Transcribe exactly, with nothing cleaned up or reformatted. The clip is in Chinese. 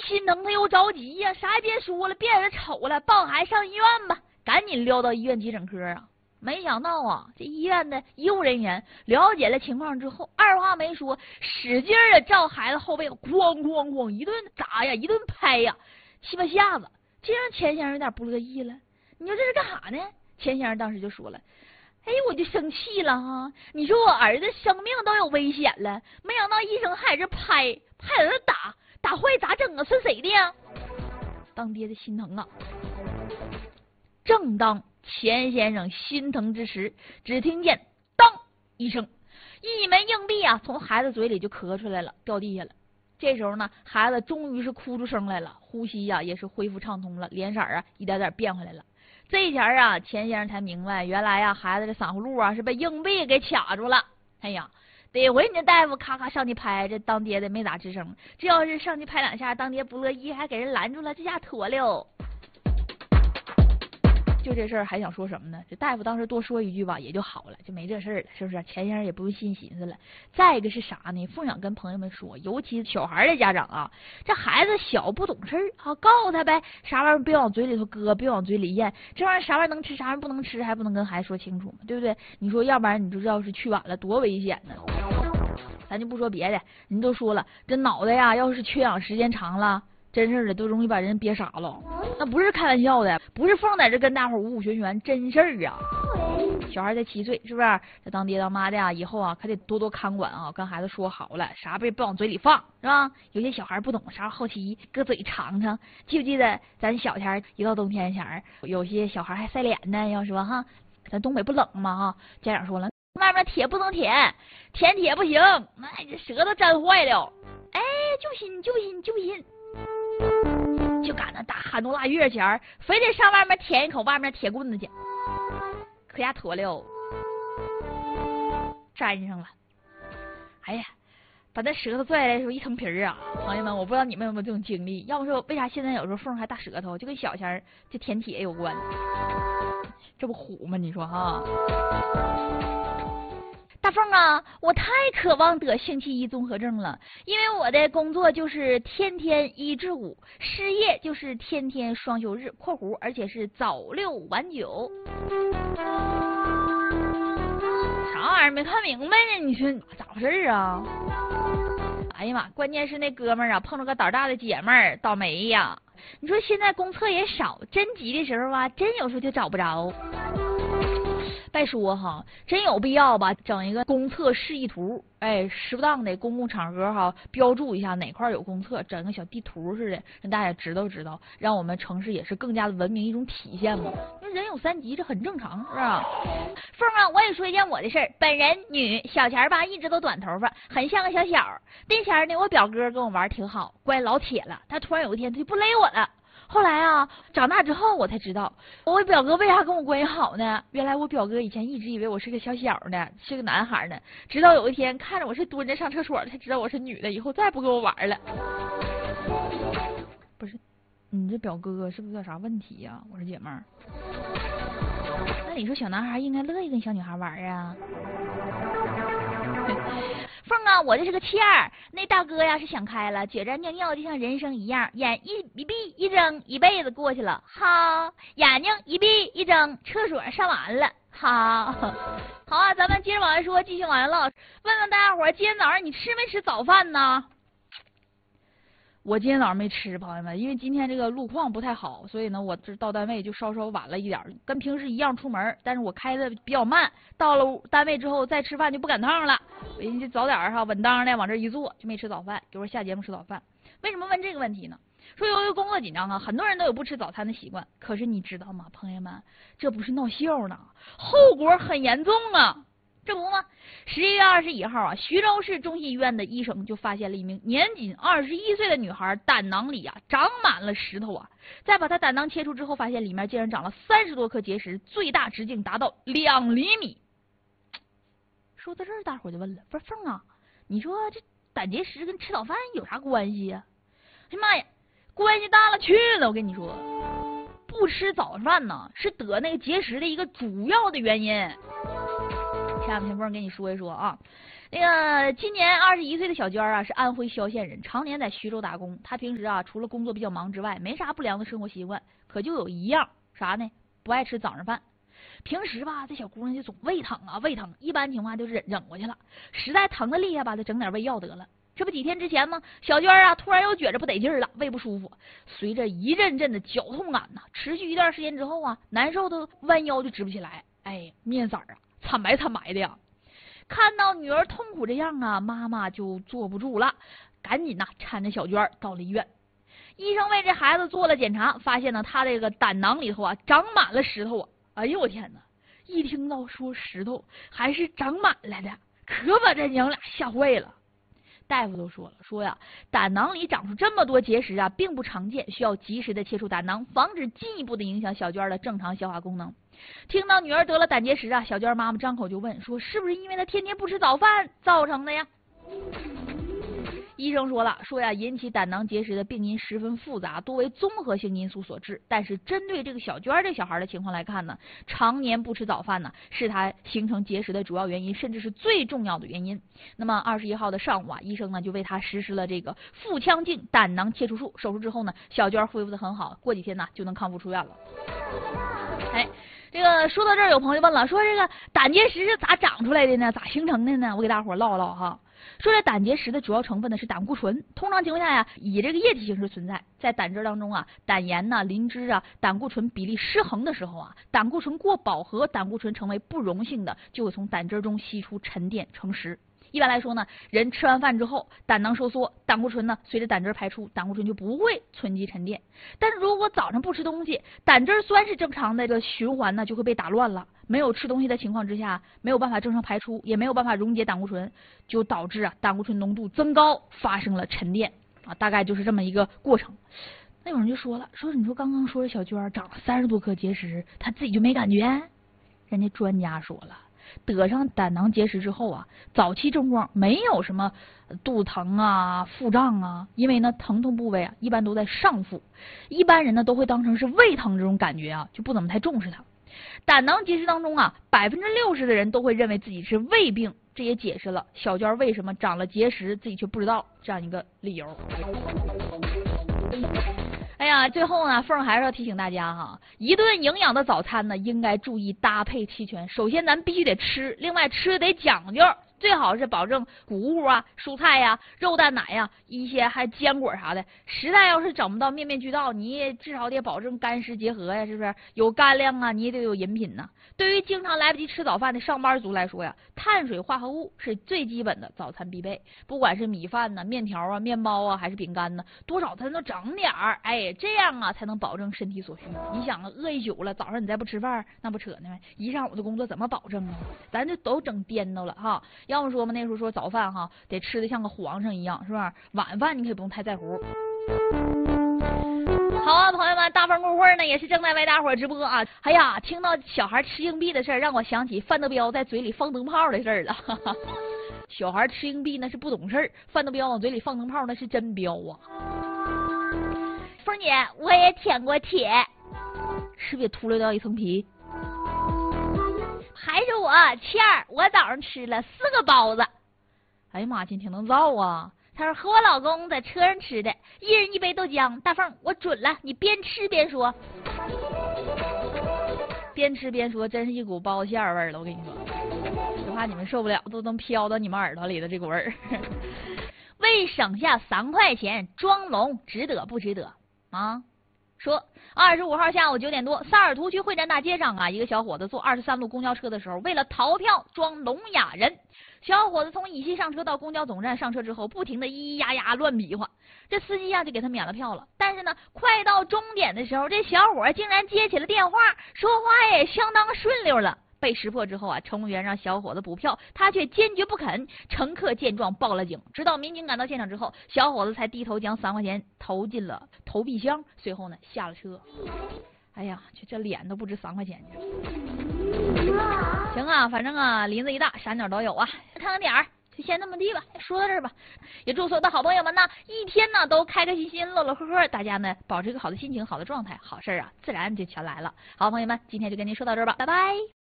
心疼他又着急呀、啊，啥也别说了，别在这瞅了，抱孩子上医院吧。赶紧撂到医院急诊科啊。没想到啊，这医院的医务人员了解了情况之后，二话没说，使劲的照孩子后背咣咣咣一顿打呀，一顿拍呀，七八下子，这让钱先生有点不乐意了。你说这是干啥呢？钱先生当时就说了：“哎，我就生气了哈！你说我儿子生命都有危险了，没想到医生还是拍，拍在这打，打坏咋整啊？算谁的呀？”当爹的心疼啊！正当钱先生心疼之时，只听见当一声，一枚硬币啊从孩子嘴里就咳出来了，掉地下了。这时候呢，孩子终于是哭出声来了，呼吸呀、啊、也是恢复畅通了，脸色啊一点点变回来了。这一前啊，钱先生才明白，原来呀、啊、孩子的嗓呼路啊是被硬币给卡住了。哎呀，得回你这大夫咔咔上去拍，这当爹的没咋吱声。这要是上去拍两下，当爹不乐意，还给人拦住了，这下妥了。就这事儿还想说什么呢？这大夫当时多说一句吧，也就好了，就没这事儿了，是不是？钱先生也不用心寻思了。再一个是啥呢？凤想跟朋友们说，尤其是小孩的家长啊，这孩子小不懂事儿啊，告诉他呗，啥玩意儿别往嘴里头搁，别往嘴里咽，这玩意儿啥玩意儿能吃，啥玩意儿不能吃，还不能跟孩子说清楚嘛，对不对？你说要不然你就要是去晚了，多危险呢！咱就不说别的，人都说了，这脑袋呀，要是缺氧时间长了。真事儿的都容易把人憋傻了，那不是开玩笑的，不是放在这跟大伙儿五五玄玄，真事儿啊！小孩才七岁，是不是？这当爹当妈的呀，以后啊可得多多看管啊，跟孩子说好了，啥别不往嘴里放，是吧？有些小孩不懂，啥好奇，搁嘴尝尝。记不记得咱小前一到冬天前儿，有些小孩还晒脸呢，要说哈，咱东北不冷吗？哈，家长说了，外面铁不能舔，舔铁不行，那这舌头粘坏了。哎，就信就信就信。就赶那大寒冬腊月前，非得上外面舔一口外面铁棍子去，可下妥了，粘上了。哎呀，把那舌头拽来的时候一层皮儿啊！朋友们，我不知道你们有没有这种经历？要不说为啥现在有时候缝还大舌头，就跟小前这舔铁有关？这不虎吗？你说哈？大凤啊，我太渴望得星期一综合症了，因为我的工作就是天天一至五，失业就是天天双休日（括弧而且是早六晚九）。啥玩意儿？没看明白呢？你说咋回事啊？哎呀妈！关键是那哥们儿啊，碰着个胆大的姐妹儿，倒霉呀！你说现在公厕也少，真急的时候啊，真有时候就找不着。再说哈，真有必要吧？整一个公厕示意图，哎，适当的公共场合哈，标注一下哪块有公厕，整个小地图似的，让大家知道知道，让我们城市也是更加的文明一种体现嘛。因为人有三急，这很正常，是吧？凤啊，我也说一件我的事儿，本人女，小前吧一直都短头发，很像个小小。那前呢，我表哥跟我玩挺好，关系老铁了，他突然有一天他就不勒我了。后来啊，长大之后我才知道，我表哥为啥跟我关系好呢？原来我表哥以前一直以为我是个小小呢，是个男孩呢。直到有一天看着我是蹲着上厕所，才知道我是女的，以后再不跟我玩了。不是，你这表哥是不是有啥问题呀、啊？我说姐妹儿，那你说小男孩应该乐意跟小女孩玩啊？凤啊，我这是个欠儿，那大哥呀是想开了，觉着尿尿就像人生一样，眼一一闭一睁，一辈子过去了。好，眼睛一闭一睁，厕所上完了。好，好啊，咱们接着往下说，继续往下唠。问问大家伙，今天早上你吃没吃早饭呢？我今天早上没吃，朋友们，因为今天这个路况不太好，所以呢，我这到单位就稍稍晚了一点，跟平时一样出门，但是我开的比较慢，到了单位之后再吃饭就不赶趟了，人家早点哈稳当的往这一坐，就没吃早饭，一会儿下节目吃早饭。为什么问这个问题呢？说由于工作紧张啊，很多人都有不吃早餐的习惯，可是你知道吗，朋友们，这不是闹笑呢，后果很严重啊。这不吗？十一月二十一号啊，徐州市中心医院的医生就发现了一名年仅二十一岁的女孩胆囊里啊长满了石头啊，在把她胆囊切除之后，发现里面竟然长了三十多颗结石，最大直径达到两厘米。说到这儿，大伙就问了：不是凤啊，你说这胆结石跟吃早饭有啥关系呀、啊？哎呀妈呀，关系大了去了！我跟你说，不吃早饭呢是得那个结石的一个主要的原因。下面凤跟你说一说啊， 那个今年二十一岁的小娟啊，是安徽萧县人，常年在徐州打工。她平时啊，除了工作比较忙之外，没啥不良的生活习惯，可就有一样啥呢？不爱吃早上饭。平时吧，这小姑娘就总胃疼啊，胃疼，一般情况下就忍忍过去了。实在疼的厉害吧，就整点胃药得了。这不几天之前吗？小娟啊，突然又觉着不得劲儿了，胃不舒服，随着一阵阵的绞痛感呐，持续一段时间之后啊，难受的弯腰就直不起来，哎，面色啊惨白惨白的呀。看到女儿痛苦这样啊，妈妈就坐不住了，赶紧呐搀着小娟到了医院。医生为这孩子做了检查，发现呢他这个胆囊里头啊长满了石头啊！哎呦我天哪！一听到说石头还是长满了的，可把这娘俩吓坏了。大夫都说了，说呀，胆囊里长出这么多结石啊，并不常见，需要及时的切除胆囊，防止进一步的影响小娟的正常消化功能。听到女儿得了胆结石啊，小娟妈妈张口就问说，是不是因为她天天不吃早饭造成的呀？医生说了，说呀，引起胆囊结石的病因十分复杂，多为综合性因素所致。但是针对这个小娟这小孩的情况来看呢，常年不吃早饭呢，是他形成结石的主要原因，甚至是最重要的原因。那么二十一号的上午啊，医生呢就为他实施了这个腹腔镜胆囊切除术。手术之后呢，小娟恢复的很好，过几天呢就能康复出院了。哎。这个说到这儿，有朋友问了，说这个胆结石是咋长出来的呢？咋形成的呢？我给大伙唠唠哈。说这胆结石的主要成分呢是胆固醇，通常情况下呀，以这个液体形式存在，在胆汁当中啊，胆盐呐、磷脂啊，胆固醇比例失衡的时候啊，胆固醇过饱和，胆固醇成为不溶性的，就会从胆汁中析出沉淀成石。一般来说呢，人吃完饭之后，胆囊收缩，胆固醇呢随着胆汁排出，胆固醇就不会存积沉淀。但是如果早上不吃东西，胆汁虽然是正常的这个循环呢，就会被打乱了。没有吃东西的情况之下，没有办法正常排出，也没有办法溶解胆固醇，就导致啊胆固醇浓度增高，发生了沉淀啊，大概就是这么一个过程。那有人就说了，说你说刚刚说的小娟长了三十多颗结石，她自己就没感觉？人家专家说了。得上胆囊结石之后啊，早期症状没有什么肚子疼啊、腹胀啊，因为呢疼痛部位啊一般都在上腹，一般人呢都会当成是胃疼这种感觉啊，就不怎么太重视它。胆囊结石当中啊，百分之六十的人都会认为自己是胃病，这也解释了小娟为什么长了结石自己却不知道这样一个理由。哎呀，最后呢，凤还是要提醒大家哈，一顿营养的早餐呢，应该注意搭配齐全。首先，咱必须得吃，另外吃得讲究，最好是保证谷物啊、蔬菜呀、啊、肉蛋奶呀、啊，一些还坚果啥的。实在要是整不到面面俱到，你也至少得保证干湿结合呀，是不是？有干粮啊，你也得有饮品呐。对于经常来不及吃早饭的上班族来说呀，碳水化合物是最基本的早餐必备。不管是米饭呢、面条啊、面包啊，还是饼干呢，多少咱都整点儿，哎，这样啊才能保证身体所需。你想啊，饿一宿了，早上你再不吃饭，那不扯呢吗？一上午的工作怎么保证啊？咱就都整颠倒了哈。要么说嘛，那时候说早饭哈得吃的像个皇上一样，是吧？晚饭你可以不用太在乎。好啊，朋友们，大风公会呢也是正在为大伙直播啊。哎呀，听到小孩吃硬币的事儿，让我想起范德彪在嘴里放灯泡的事儿了。哈哈，小孩吃硬币那是不懂事儿，范德彪往嘴里放灯泡那是真彪啊。凤姐，我也舔过铁，是不是也秃噜掉一层皮？还是我倩儿，我早上吃了四个包子。哎呀妈，今天能造啊！他说和我老公在车上吃的，一人一杯豆浆。大凤，我准了，你边吃边说。边吃边说，真是一股包子馅味儿了。我跟你说，就怕你们受不了，都能飘到你们耳朵里的这股味儿。为省下三块钱装聋，值得不值得啊？说二十五号下午九点多，萨尔图区会战大街上啊，一个小伙子坐二十三路公交车的时候，为了逃票装聋哑人。小伙子从乙西上车到公交总站，上车之后不停的咿咿呀呀乱比划，这司机呀就给他免了票了。但是呢，快到终点的时候，这小伙竟然接起了电话，说话也相当顺溜了。被识破之后啊，乘务员让小伙子补票，他却坚决不肯。乘客见状报了警，直到民警赶到现场之后，小伙子才低头将三块钱投进了投币箱，随后呢下了车。哎呀，就这脸都不值三块钱去。行啊，反正啊林子一大，啥鸟都有啊。看看点儿，就先那么地吧。说到这儿吧，也祝所有的好朋友们呢，一天呢都开开心心、乐乐呵呵，大家呢保持一个好的心情、好的状态，好事啊自然就全来了。好，朋友们，今天就跟您说到这儿吧，拜拜。